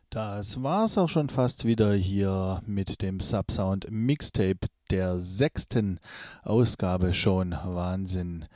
Das war's auch schon fast wieder hier mit dem Subsound Mixtape der sechsten Ausgabe schon. Wahnsinn.